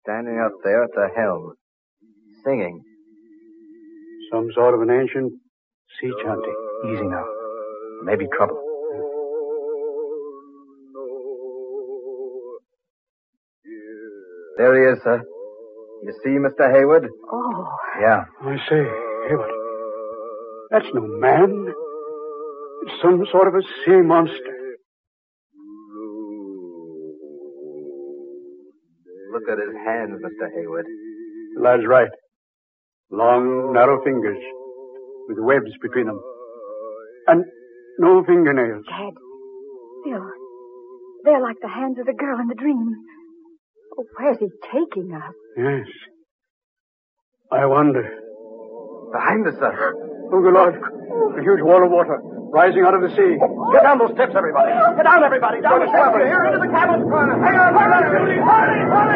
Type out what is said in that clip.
Standing up there at the helm, singing. Some sort of an ancient sea chanty. Easy now. Maybe trouble. There he is, sir. You see Mr. Hayward? Oh. Yeah. I say, Hayward. That's no man. It's some sort of a sea monster. Look at his hands, Mr. Hayward. The lad's right. Long, narrow fingers with webs between them. And no fingernails. Dad, they're like the hands of the girl in the dream. Oh, where's he taking us? Yes. I wonder. Behind us, sir. Oh, good Lord. A huge wall of water rising out of the sea. Get down those steps, everybody. Get down, everybody. Down the steps. Here into the cabin. Hang on. Hurry!